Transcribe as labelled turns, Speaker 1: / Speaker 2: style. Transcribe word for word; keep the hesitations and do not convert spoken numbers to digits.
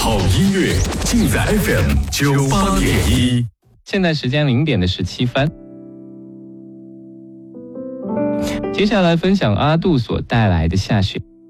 Speaker 1: 好音乐尽在 F M 九八点一。
Speaker 2: 现在时间零点的十七分。接下来分享阿杜所带来的下雪。